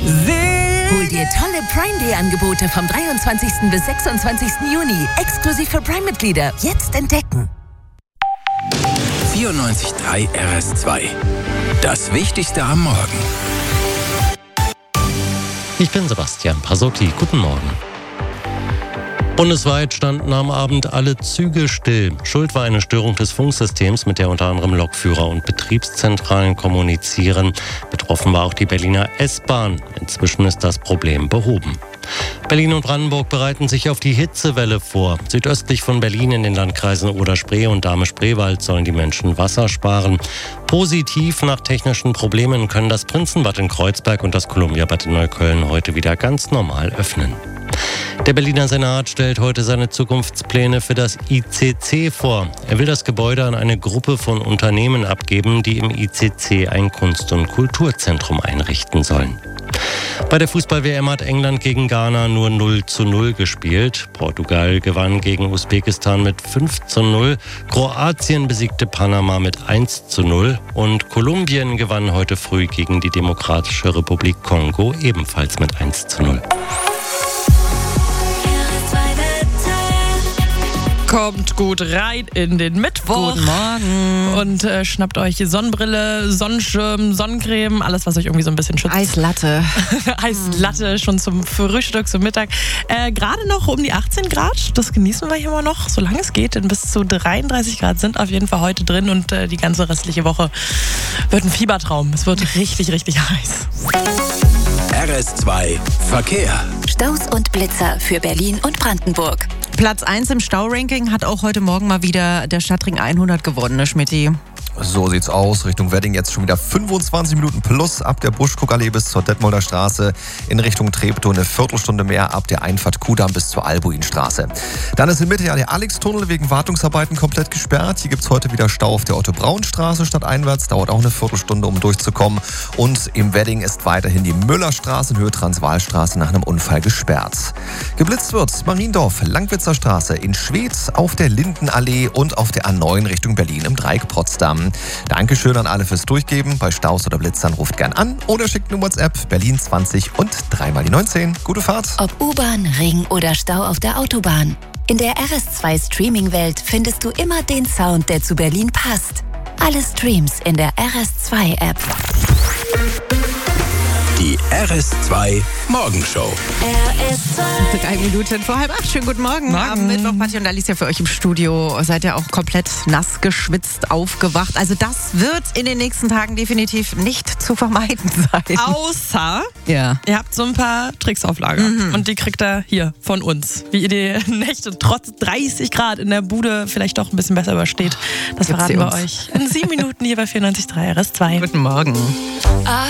Hol dir tolle Prime Day Angebote vom 23. bis 26. Juni. Exklusiv für Prime-Mitglieder. Jetzt entdecken. 94.3 RS2. Das Wichtigste am Morgen. Ich bin Sebastian Pasotti. Guten Morgen. Bundesweit standen am Abend alle Züge still. Schuld war eine Störung des Funksystems, mit der unter anderem Lokführer und Betriebszentralen kommunizieren. Betroffen war auch die Berliner S-Bahn. Inzwischen ist das Problem behoben. Berlin und Brandenburg bereiten sich auf die Hitzewelle vor. Südöstlich von Berlin in den Landkreisen Oder-Spree und Dahme-Spreewald sollen die Menschen Wasser sparen. Positiv nach technischen Problemen können das Prinzenbad in Kreuzberg und das Columbiabad in Neukölln heute wieder ganz normal öffnen. Der Berliner Senat stellt heute seine Zukunftspläne für das ICC vor. Er will das Gebäude an eine Gruppe von Unternehmen abgeben, die im ICC ein Kunst- und Kulturzentrum einrichten sollen. Bei der Fußball-WM hat England gegen Ghana nur 0:0 gespielt. Portugal gewann gegen Usbekistan mit 5:0. Kroatien besiegte Panama mit 1:0. Und Kolumbien gewann heute früh gegen die Demokratische Republik Kongo ebenfalls mit 1:0. Kommt gut rein in den Mittwoch. Guten Morgen. Und schnappt euch Sonnenbrille, Sonnenschirm, Sonnencreme, alles, was euch irgendwie so ein bisschen schützt. Eislatte. Eislatte schon zum Frühstück, zum Mittag. Gerade noch um die 18 Grad, das genießen wir hier immer noch, solange es geht. Denn bis zu 33 Grad sind auf jeden Fall heute drin und die ganze restliche Woche wird ein Fiebertraum. Es wird richtig, richtig heiß. RS2 Verkehr. Staus und Blitzer für Berlin und Brandenburg. Platz 1 im Stauranking hat auch heute Morgen mal wieder der Stadtring 100 gewonnen, ne, Schmitty? So sieht's aus. Richtung Wedding jetzt schon wieder 25 Minuten plus ab der Buschkuckallee bis zur Detmolder Straße. In Richtung Treptow eine Viertelstunde mehr ab der Einfahrt Kudamm bis zur Albuinstraße. Dann ist in Mitte ja der Alex-Tunnel wegen Wartungsarbeiten komplett gesperrt. Hier gibt's heute wieder Stau auf der Otto-Braun-Straße stadteinwärts. Dauert auch eine Viertelstunde, um durchzukommen. Und im Wedding ist weiterhin die Müllerstraße in Höhe Transvaalstraße nach einem Unfall gesperrt. Geblitzt wird Mariendorf, Langwitzer Straße in Schwedt, auf der Lindenallee und auf der A9 Richtung Berlin im Dreieck Potsdam. Dankeschön an alle fürs Durchgeben. Bei Staus oder Blitzern ruft gern an oder schickt eine WhatsApp Berlin 20 und 3 mal die 19. Gute Fahrt. Ob U-Bahn, Ring oder Stau auf der Autobahn. In der RS2 Streaming-Welt findest du immer den Sound, der zu Berlin passt. Alle Streams in der RS2-App. Die RS2 Morgenshow. RS2. 3 Minuten vor 7:30. Schönen guten Morgen. Morgen. Am Mittwoch, Patti und Alicia für euch im Studio. Seid ihr auch komplett nass geschwitzt, aufgewacht? Also das wird in den nächsten Tagen definitiv nicht zu vermeiden sein. Außer, Ja. ihr habt so ein paar Tricks auf Lager. Und die kriegt ihr hier von uns. Wie ihr die Nächte trotz 30 Grad in der Bude vielleicht doch ein bisschen besser übersteht. Das Gibt's verraten sie wir uns. euch in 7 Minuten hier bei 94.3 RS2. Guten Morgen.